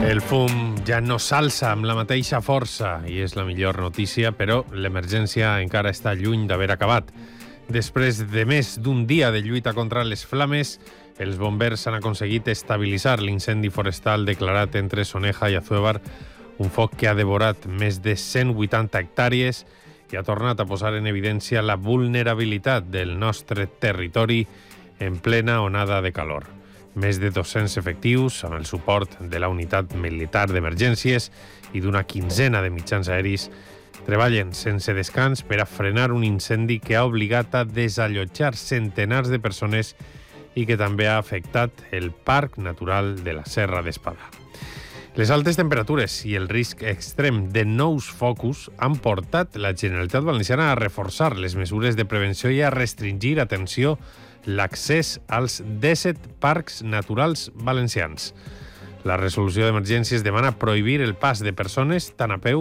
El fum ja no s'alça amb la mateixa força i és la millor notícia, però l'emergència encara està lluny d'haver acabat. Després de més d'un dia de lluita contra les flames, els bombers han aconseguit estabilitzar l'incendi forestal declarat entre Soneja i Assuévar, un foc que ha devorat més de 180 hectàrees i ha tornat a posar en evidència la vulnerabilitat del nostre territori en plena onada de calor. Més de 200 efectius, amb el suport de la unitat militar d'emergències i d'una quinzena de mitjans aeris, treballen sense descans per a frenar un incendi que ha obligat a desallotjar centenars de persones i que també ha afectat el Parc Natural de la Serra d'Espadà. Les altes temperatures i el risc extrem de nous focus han portat la Generalitat Valenciana a reforçar les mesures de prevenció i a restringir, atenció, l'accés als 17 parcs naturals valencians. La resolució d'emergències demana prohibir el pas de persones tant a peu